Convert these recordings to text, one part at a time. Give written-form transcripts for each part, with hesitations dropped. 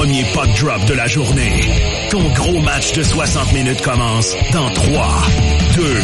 premier puck drop de la journée. Ton gros match de 60 minutes commence dans 3, 2, 1.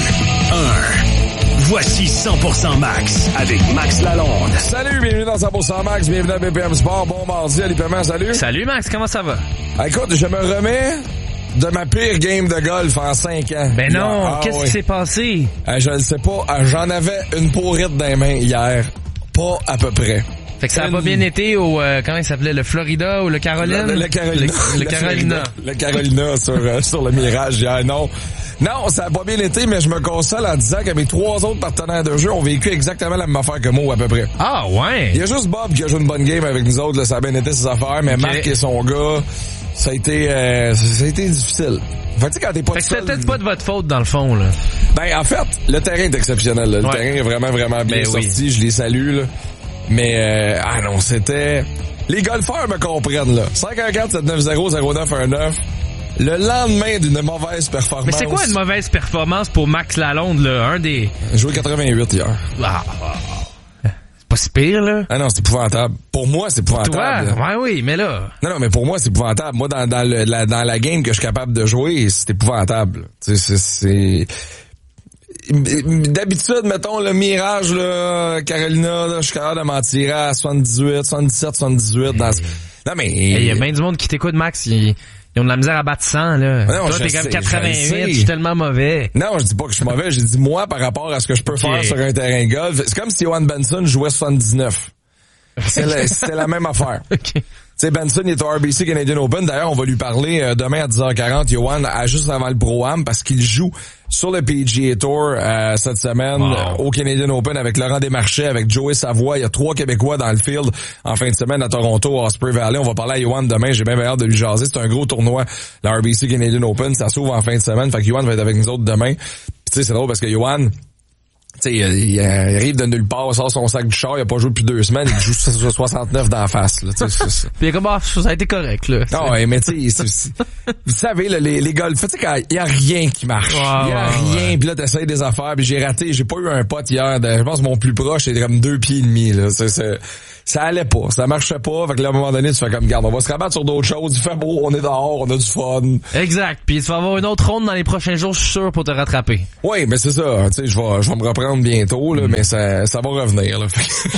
Voici 100% Max avec Max Lalonde. Salut, bienvenue dans 100% Max, bienvenue à BPM Sport. Bon mardi, Ali Paiement, salut. Salut Max, comment ça va? Écoute, je me remets de ma pire game de golf en 5 ans. Ben non, qu'est-ce qui s'est passé? Je ne sais pas, j'en avais une pourrite dans les mains hier. Pas à peu près. Fait que ça a pas bien été au, comment il s'appelait, le Florida ou le Caroline? Le Carolina. Le Carolina. Le Carolina sur le Mirage hier, non. Non, ça a pas bien été, mais je me console en disant que mes 3 autres partenaires de jeu ont vécu exactement la même affaire que moi, à peu près. Ah, ouais? Il y a juste Bob qui a joué une bonne game avec nous autres, là, ça a bien été ses affaires, mais Marc et son gars, ça a été difficile. Fait que quand t'es pas c'était peut-être pas de votre faute, dans le fond, là. Ben, en fait, le terrain est exceptionnel, là. Le terrain est vraiment, vraiment bien sorti. Oui. Je les salue, là. Mais, non, c'était... Les golfeurs me comprennent, là. 514-790-0919. Le lendemain d'une mauvaise performance. Mais c'est quoi une mauvaise performance pour Max Lalonde, là? Joué 88 hier. C'est pas si pire, là. Ah non, c'est épouvantable. Pour moi, c'est épouvantable. Toi? Ouais, oui, mais là... Non, mais pour moi, c'est épouvantable. Moi, dans la game que je suis capable de jouer, c'est épouvantable. C'est... D'habitude, mettons, le Mirage, là, Carolina, là, je suis capable de m'en tirer à 78, 77, 78. Non, mais... Il y a bien du monde qui t'écoute, Max. Ils ont de la misère à battre 100, là. Non, toi, t'es comme 88, je suis tellement mauvais. Non, je dis pas que je suis mauvais. J'ai dit moi par rapport à ce que je peux faire sur un terrain de golf. C'est comme si Johan Benson jouait 79. C'était la même affaire. Okay. Tu sais, Benson, il est au RBC Canadian Open. D'ailleurs, on va lui parler demain à 10h40, Johan, juste avant le Pro-Am, parce qu'il joue sur le PGA Tour cette semaine au Canadian Open avec Laurent Desmarchais, avec Joey Savoie. Il y a 3 Québécois dans le field en fin de semaine à Toronto, à Osprey Valley. On va parler à Johan demain. J'ai bien hâte de lui jaser. C'est un gros tournoi, le RBC Canadian Open. Ça s'ouvre en fin de semaine. Fait que Johan va être avec nous autres demain. Puis tu sais, c'est drôle parce que Johan... Tu sais, il arrive de nulle part, il sort son sac du char, il a pas joué depuis 2 semaines, il joue 69 d'en face, là, tu sais. Puis il est comme, ça a été correct, là. Non, mais tu sais, vous savez, là, les golfs, tu sais, quand il y a rien qui marche. Il y a rien, puis là, t'essayes des affaires, puis j'ai pas eu un pote hier, je pense que mon plus proche, c'est comme 2 pieds et demi, là. Ça allait pas, ça marchait pas, fait que là, à un moment donné, tu fais comme, garde, on va se rabattre sur d'autres choses, il fait beau, on est dehors, on a du fun. Exact, puis tu vas avoir une autre ronde dans les prochains jours, je suis sûr, pour te rattraper. Oui, mais c'est ça, tu sais, je vais me reprendre bientôt, là, mais ça va revenir, là.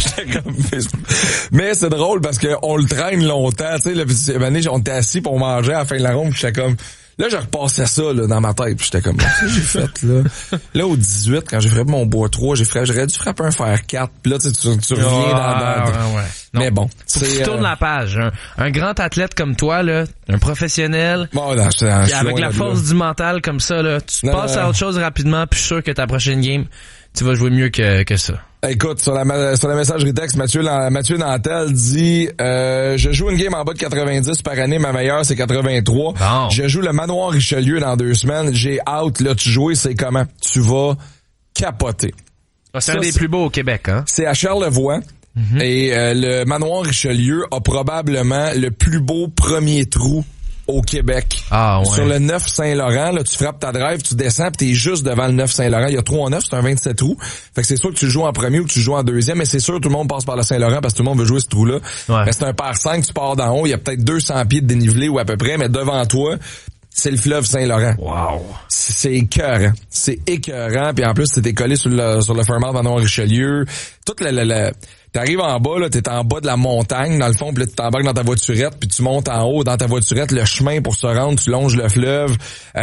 Mais c'est drôle parce que on le traîne longtemps, tu sais, on était assis pour manger à la fin de la ronde, puis j'étais comme... Là, je repassais ça là dans ma tête, puis j'étais comme, ça j'ai fait là. Là, au 18, quand j'ai frappé mon bois 3, j'aurais dû frapper un fer 4, puis là, tu reviens dans... Ouais. Mais bon, tu tournes la page. Un grand athlète comme toi, là, un professionnel, avec la force du mental comme ça, là, tu passes à autre chose rapidement, puis je suis sûr que ta prochaine game, tu vas jouer mieux que ça. Écoute, sur la messagerie texte, Mathieu Nantel dit je joue une game en bas de 90 par année, ma meilleure c'est 83. Bon. Je joue le Manoir Richelieu dans 2 semaines. J'ai out, là, tu joues, c'est comment? Tu vas capoter. C'est un des plus beaux au Québec, hein? C'est à Charlevoix. Mm-hmm. Et le Manoir Richelieu a probablement le plus beau premier trou au Québec. Ah, ouais. Sur le 9 Saint-Laurent, là, tu frappes ta drive, tu descends pis t'es juste devant le 9 Saint-Laurent. Il y a 3 en 9, c'est un 27 trous. Fait que c'est sûr que tu joues en premier ou que tu joues en deuxième, mais c'est sûr tout le monde passe par le Saint-Laurent parce que tout le monde veut jouer ce trou-là. Ouais. Mais c'est un par 5, tu pars d'en haut, il y a peut-être 200 pieds de dénivelé ou à peu près, mais devant toi, c'est le fleuve Saint-Laurent. Wow. C'est écœurant. C'est écœurant. Puis en plus, t'es collé sur le Fairmont Manoir Richelieu. Toute t'arrives en bas, là, t'es en bas de la montagne, dans le fond, puis là, tu t'embarques dans ta voiturette, puis tu montes en haut dans ta voiturette, le chemin pour se rendre, tu longes le fleuve,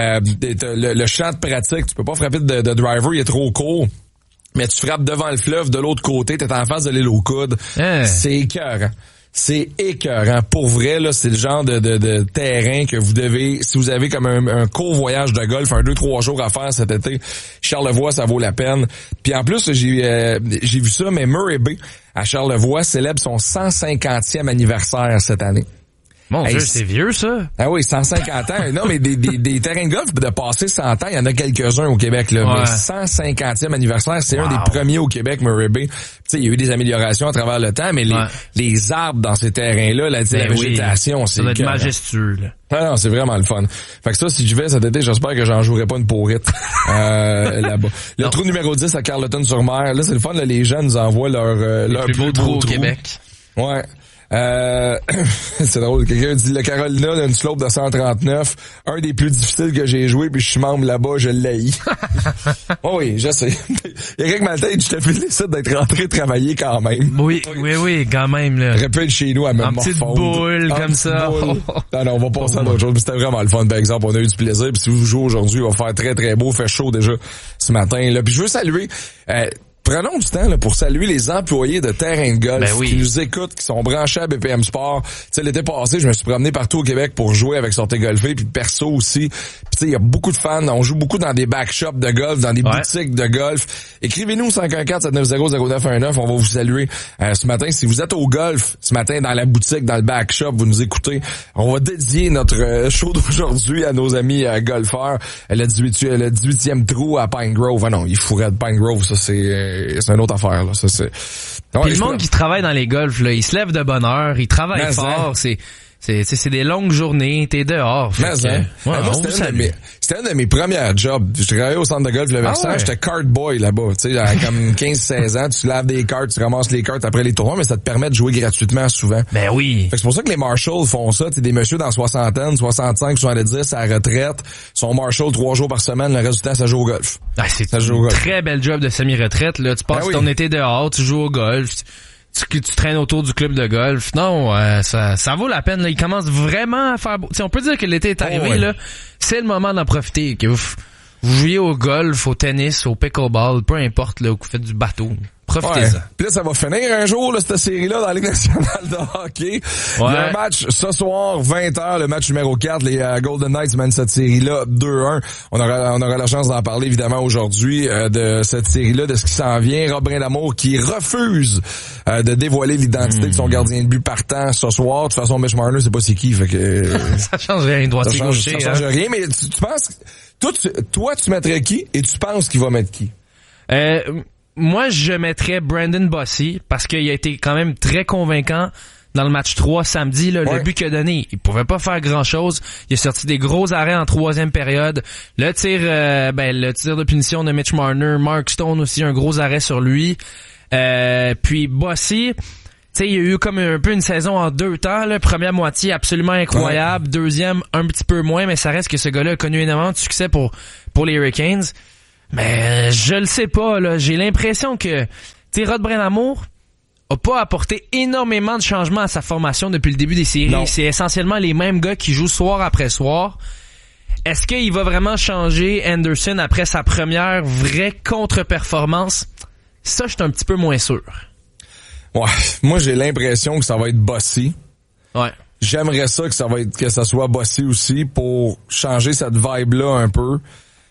le champ de pratique, tu peux pas frapper de driver, il est trop court. Mais tu frappes devant le fleuve, de l'autre côté, t'es en face de l'île aux Coudes. C'est écœurant. C'est écœurant. Pour vrai, là, c'est le genre de terrain que vous devez, si vous avez comme un court voyage de golf, 2-3 jours à faire cet été, Charlevoix, ça vaut la peine. Puis en plus, j'ai vu ça, mais Murray Bay, à Charlevoix, célèbre son 150e anniversaire cette année. Mon Dieu, c'est vieux, ça. Ah oui, 150 ans. Non, mais des terrains de golf de passer 100 ans, il y en a quelques-uns au Québec, là. Ouais. Mais 150e anniversaire, c'est un des premiers au Québec, Murray Bay. Tu sais, il y a eu des améliorations à travers le temps, mais les arbres dans ces terrains-là, la végétation, c'est... Ça doit être majestueux, là. Ah non, c'est vraiment le fun. Fait que ça, si je vais cet été, j'espère que j'en jouerai pas une pourrite là-bas. Le trou numéro 10 à Carleton-sur-Mer, là, c'est le fun, là, les gens nous envoient leur plus beau trou au Québec. Ouais. C'est drôle, quelqu'un dit le Carolina a une slope de 139, un des plus difficiles que j'ai joué, puis je suis membre là-bas, je l'haïs. Oh oui, je sais. Eric Maltais, je te félicite d'être rentré travailler quand même. Oui, quand même, là. J'aurais pu être chez nous à même petite boule, comme ça. Non, on va passer à d'autres choses. C'était vraiment le fun, par exemple. On a eu du plaisir. Puis si vous jouez aujourd'hui, il va faire très, très beau. Il fait chaud déjà ce matin, là. Puis je veux saluer... Prenons du temps là, pour saluer les employés de terrain de golf qui nous écoutent, qui sont branchés à BPM Sport. Tu sais, l'été passé, je me suis promené partout au Québec pour jouer avec Sortez Golfer, puis perso aussi. Puis tu sais, il y a beaucoup de fans. On joue beaucoup dans des backshops de golf, dans des boutiques de golf. Écrivez-nous 514-790-0919. On va vous saluer ce matin. Si vous êtes au golf, ce matin dans la boutique, dans le backshop, vous nous écoutez. On va dédier notre show d'aujourd'hui à nos amis golfeurs. Le 18e trou à Pine Grove. Ah non, il fourrait de Pine Grove, ça c'est une autre affaire là. Ça c'est. Non, le monde qui travaille dans les golfs là, ils se lèvent de bonne heure, ils travaillent fort, c'est des longues journées, t'es dehors. C'était un de mes premiers jobs. Je travaillais au centre de golf Le Versant, j'étais cart boy là-bas, tu sais, comme 15-16 ans, tu laves des cartes, tu ramasses les cartes après les tournois, mais ça te permet de jouer gratuitement souvent. Ben oui. Fait que c'est pour ça que les marshals font ça, t'es des messieurs dans soixantaine, 65, 70 à la retraite, sont marshals 3 jours par semaine, le reste du temps ça joue au golf. Ah, c'est un très bel job de semi-retraite là, tu passes ton été dehors, tu joues au golf. Tu traînes autour du club de golf. Non, ça vaut la peine. Là. Il commence vraiment à faire beau. T'sais, on peut dire que l'été est arrivé. Là, c'est le moment d'en profiter. Que vous jouiez au golf, au tennis, au pickleball, peu importe, là, que vous faites du bateau. Profitez-en. Puis là, ça va finir un jour, là, cette série-là, dans la Ligue nationale de hockey. Il y a un match ce soir, 20h, le match numéro 4. Les Golden Knights mènent cette série-là 2-1. On aura la chance d'en parler, évidemment, aujourd'hui, de cette série-là, de ce qui s'en vient. Rob Brindamour qui refuse de dévoiler l'identité de son gardien de but partant ce soir. De toute façon, Mitch Marner, c'est pas c'est qui, fait que... ça change rien, droitier gaucher. Ça change rien, mais tu penses... Toi, tu mettrais qui et tu penses qu'il va mettre qui? Moi, je mettrais Brandon Bossy parce qu'il a été quand même très convaincant dans le match 3 samedi. Là, le but qu'il a donné, il pouvait pas faire grand-chose. Il a sorti des gros arrêts en troisième période. Le tir de punition de Mitch Marner, Mark Stone aussi, un gros arrêt sur lui. Puis Bossy... Tu sais, il y a eu comme un peu une saison en 2 temps, là. Première moitié absolument incroyable, deuxième un petit peu moins, mais ça reste que ce gars-là a connu énormément de succès pour les Hurricanes. Mais je le sais pas, là. J'ai l'impression que, tu sais, Rod Brindamour a pas apporté énormément de changements à sa formation depuis le début des séries. Non. C'est essentiellement les mêmes gars qui jouent soir après soir. Est-ce qu'il va vraiment changer Anderson après sa première vraie contre-performance? Ça, je suis un petit peu moins sûr. Ouais, moi j'ai l'impression que ça va être Bossy. Ouais. J'aimerais ça que ça soit Bossy aussi pour changer cette vibe-là un peu.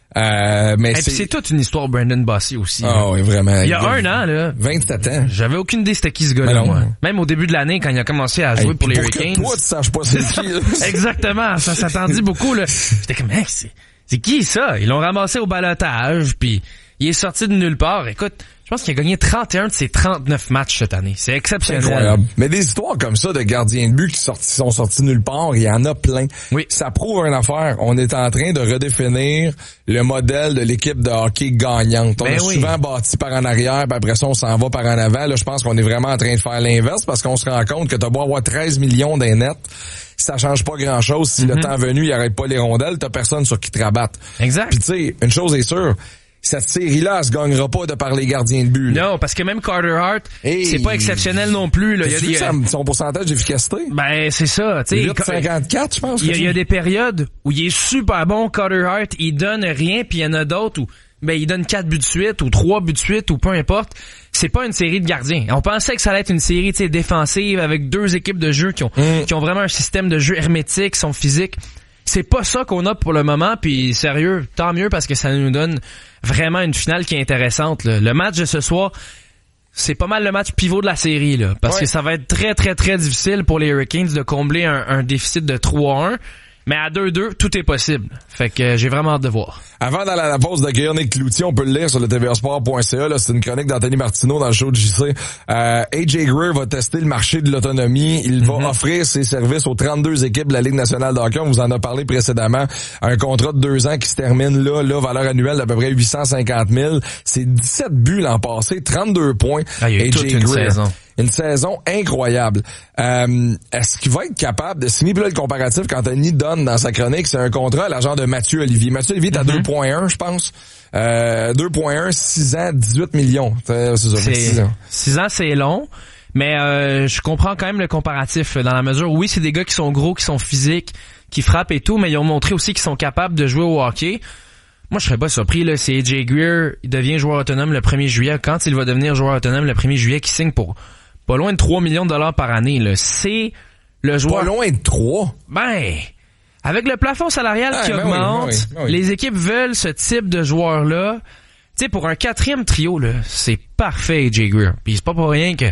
Mais c'est toute une histoire Brandon Bossy aussi. Ah oui, vraiment. Il y a un an, là. 27 ans. J'avais aucune idée c'était qui ce gars-là, moi. Même au début de l'année, quand il a commencé à jouer pour les Hurricanes. Toi, tu saches pas c'est qui. Exactement. Ça t'en dit beaucoup, là. J'étais comme, hey, c'est qui ça? Ils l'ont ramassé au ballottage, puis il est sorti de nulle part. Écoute, je pense qu'il a gagné 31 de ses 39 matchs cette année. C'est exceptionnel. C'est incroyable. Mais des histoires comme ça de gardiens de but qui sont sortis nulle part, il y en a plein. Oui. Ça prouve une affaire. On est en train de redéfinir le modèle de l'équipe de hockey gagnante. On a souvent bâti par en arrière, puis après ça, on s'en va par en avant. Là, je pense qu'on est vraiment en train de faire l'inverse parce qu'on se rend compte que t'as beau avoir 13 millions d'un net, ça change pas grand-chose. Si le temps venu, il arrête pas les rondelles, t'as personne sur qui te rabattre. Exact. Puis tu sais, une chose est sûre, cette série-là, elle se gagnera pas de par les gardiens de but. Là. Non, parce que même Carter Hart, c'est pas exceptionnel non plus. Là. Il y a son pourcentage d'efficacité? Ben, c'est ça. 8,54, je pense. Il y a des périodes où il est super bon, Carter Hart, il donne rien, puis il y en a d'autres où il donne 4 buts de suite, ou 3 buts de suite, ou peu importe. C'est pas une série de gardiens. On pensait que ça allait être une série défensive avec 2 équipes de jeu qui ont vraiment un système de jeu hermétique, sont physiques. C'est pas ça qu'on a pour le moment, puis sérieux, tant mieux parce que ça nous donne vraiment une finale qui est intéressante. Là. Le match de ce soir, c'est pas mal le match pivot de la série, là, parce que ça va être très, très, très difficile pour les Hurricanes de combler un déficit de 3-1. Mais à 2-2, tout est possible. Fait que j'ai vraiment hâte de voir. Avant d'aller à la pause d'accueillir Nick Cloutier, on peut le lire sur le tvasport.ca. Là, c'est une chronique d'Anthony Martineau dans le show de JC. AJ Greer va tester le marché de l'autonomie. Il va offrir ses services aux 32 équipes de la Ligue nationale de hockey. On vous en a parlé précédemment. Un contrat de 2 ans qui se termine là, valeur annuelle d'à peu près 850 000. C'est 17 buts l'an passé, 32 points. Il y a eu toute une saison. Une saison incroyable. Est-ce qu'il va être capable de signer? Puis là, le comparatif qu'Anthony donne dans sa chronique, c'est un contrat à l'agent de Mathieu Olivier. Mathieu Olivier est à 2.1, je pense. 2.1, 6 ans, 18 millions. C'est ça, 6 ans. 6 ans, c'est long. Mais je comprends quand même le comparatif dans la mesure où oui, c'est des gars qui sont gros, qui sont physiques, qui frappent et tout, mais ils ont montré aussi qu'ils sont capables de jouer au hockey. Moi, je serais pas surpris, là, c'est AJ Greer, il devient joueur autonome le 1er juillet. Quand il va devenir joueur autonome le 1er juillet, qui signe pour pas loin de 3 millions de dollars par année, là. C'est le joueur... Pas loin de 3? Ben, avec le plafond salarial qui augmente, oui. Les équipes veulent ce type de joueur-là. Tu sais, pour un 4e trio, là, c'est parfait, AJ Greer. Puis c'est pas pour rien que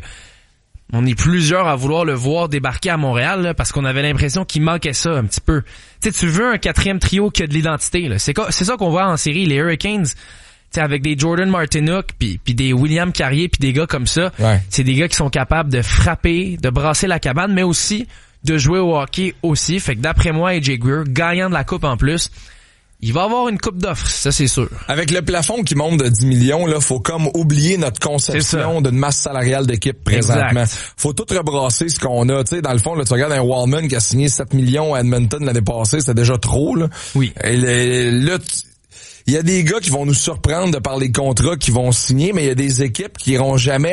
on est plusieurs à vouloir le voir débarquer à Montréal, là, parce qu'on avait l'impression qu'il manquait ça un petit peu. Tu sais, tu veux un 4e trio qui a de l'identité, là. C'est ça qu'on voit en série, les Hurricanes. Tu sais, avec des Jordan Martinook, puis des William Carrier, puis des gars comme ça. Ouais. C'est des gars qui sont capables de frapper, de brasser la cabane, mais aussi de jouer au hockey aussi. Fait que d'après moi, AJ Greer, gagnant de la coupe en plus, il va avoir une coupe d'offres, ça c'est sûr. Avec le plafond qui monte de 10 millions, là, faut comme oublier notre conception d'une masse salariale d'équipe présentement. Exact. Faut tout rebrasser ce qu'on a. Tu sais, dans le fond, là, tu regardes un Wallman qui a signé 7 millions à Edmonton l'année passée, c'était déjà trop, là. Oui. Et là, il y a des gars qui vont nous surprendre de par les contrats qu'ils vont signer, mais il y a des équipes qui iront jamais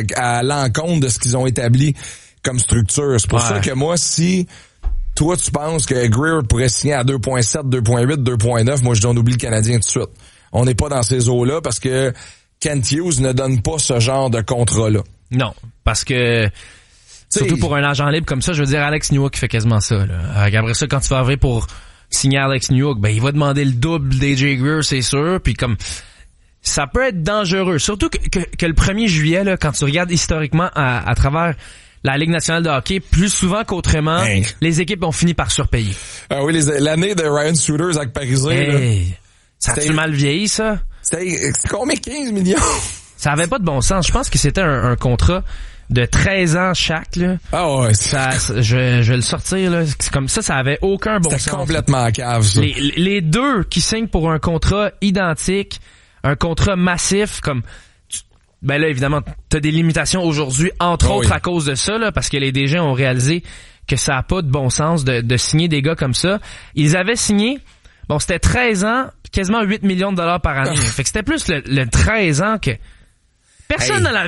à l'encontre de ce qu'ils ont établi comme structure. C'est pour ça que moi, si toi, tu penses que Greer pourrait signer à 2.7, 2.8, 2.9, moi, je dis on oublie le Canadien tout de suite. On n'est pas dans ces eaux-là parce que Kent Hughes ne donne pas ce genre de contrat-là. Non, parce que surtout pour un agent libre comme ça, je veux dire, Alex Newhook fait quasiment ça. Là. Après ça, quand tu vas arriver pour signer Alex Newhook, ben il va demander le double d'AJ Greer, c'est sûr. Puis comme ça peut être dangereux, surtout que le 1er juillet, là, quand tu regardes historiquement à travers la Ligue nationale de hockey, plus souvent qu'autrement, les équipes ont fini par surpayer. Ah oui, l'année de Ryan Suter, Zach Parisé, ça a-tu mal vieilli, ça? C'était combien? 15 millions? Ça avait pas de bon sens. Je pense que c'était un contrat de 13 ans chaque, là. Ah ouais. Je vais le sortir, là. C'est comme ça avait aucun bon sens. C'était complètement cave, ça. Les deux qui signent pour un contrat identique, un contrat massif, comme... Ben là, évidemment, t'as des limitations aujourd'hui, entre autres à cause de ça, là, parce que les DG ont réalisé que ça a pas de bon sens de signer des gars comme ça. Ils avaient signé, bon, c'était 13 ans, quasiment 8 millions de dollars par année. Fait que c'était plus le 13 ans que personne dans la